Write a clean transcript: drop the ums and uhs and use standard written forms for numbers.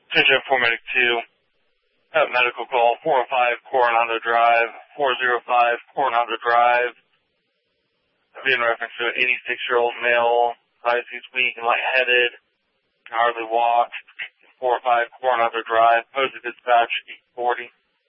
Attention for Medic 2. Medical call 405 Coronado Drive, 405 Coronado Drive. Being reference to an 86-year-old male, size he's weak and lightheaded, can hardly walk. 405 Coronado Drive, posted dispatch 840.